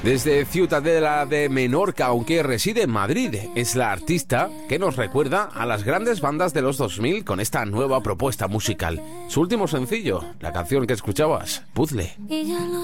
Desde Ciutadella de Menorca, aunque reside en Madrid, es la artista que nos recuerda a las grandes bandas de los 2000 con esta nueva propuesta musical. Su último sencillo, la canción que escuchabas, Puzzle.